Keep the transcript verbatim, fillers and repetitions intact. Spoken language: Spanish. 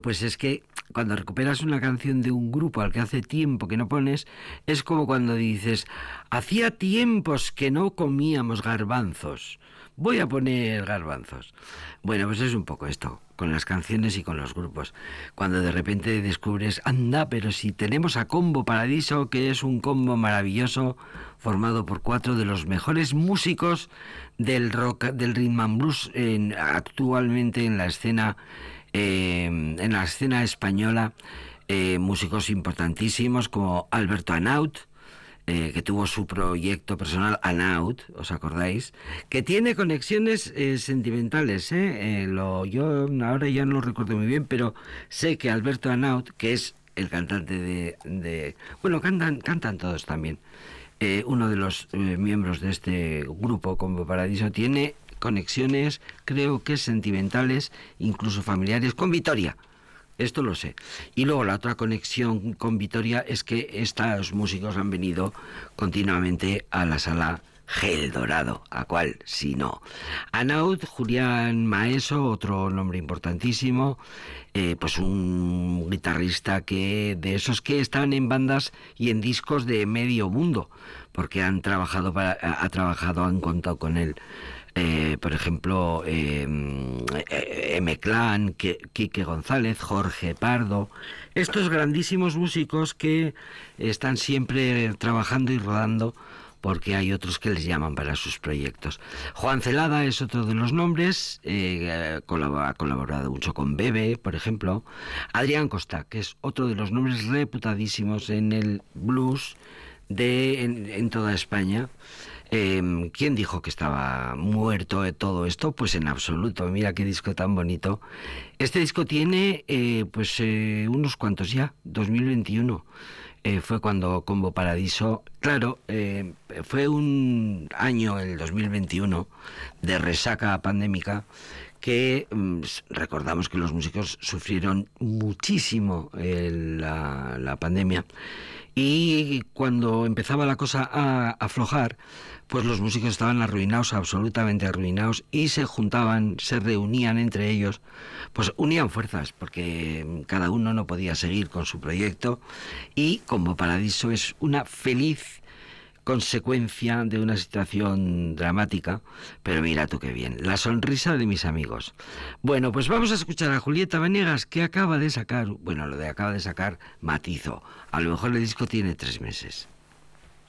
Pues es que cuando recuperas una canción de un grupo al que hace tiempo que no pones, es como cuando dices, hacía tiempos que no comíamos garbanzos, voy a poner garbanzos. Bueno, pues es un poco esto, con las canciones y con los grupos. Cuando de repente descubres, anda, pero si tenemos a Combo Paradiso, que es un combo maravilloso, formado por cuatro de los mejores músicos del rock, del rhythm and blues en, actualmente en la escena eh, en la escena española, eh, músicos importantísimos como Alberto Anaut, eh, que tuvo su proyecto personal Anaut, ¿os acordáis? Que tiene conexiones eh, sentimentales, ¿eh? Eh, lo, yo ahora ya no lo recuerdo muy bien, pero sé que Alberto Anaut, que es el cantante de... de bueno, cantan, cantan todos también. Eh, uno de los eh, miembros de este grupo, Combo Paradiso, tiene conexiones, creo que sentimentales, incluso familiares, con Vitoria. Esto lo sé. Y luego la otra conexión con Vitoria es que estos músicos han venido continuamente a la sala Gel Dorado, a cual si no. Anaut, Julián Maeso, otro nombre importantísimo, eh, pues un guitarrista que de esos que están en bandas y en discos de medio mundo, porque han trabajado para, ha trabajado, han contado con él. Eh, por ejemplo, eh, M-Clan, Quique González, Jorge Pardo, estos grandísimos músicos que están siempre trabajando y rodando, porque hay otros que les llaman para sus proyectos. Juan Celada es otro de los nombres, eh, colabora, ha colaborado mucho con Bebe, por ejemplo. Adrián Costa, que es otro de los nombres reputadísimos en el blues de en, en toda España. Eh, ¿Quién dijo que estaba muerto de todo esto? Pues en absoluto. Mira qué disco tan bonito. Este disco tiene eh, pues eh, unos cuantos ya, dos mil veintiuno. Eh, fue cuando Combo Paradiso, claro, eh, fue un año, el dos mil veintiuno, de resaca pandémica, que mm, recordamos que los músicos sufrieron muchísimo eh, la, la pandemia, y cuando empezaba la cosa a aflojar, pues los músicos estaban arruinados, absolutamente arruinados, y se juntaban, se reunían entre ellos, pues unían fuerzas, porque cada uno no podía seguir con su proyecto, y Combo Paradiso es una feliz consecuencia de una situación dramática, pero mira tú qué bien, la sonrisa de mis amigos. Bueno, pues vamos a escuchar a Julieta Venegas, que acaba de sacar, bueno, lo de acaba de sacar, matizo, a lo mejor el disco tiene tres meses.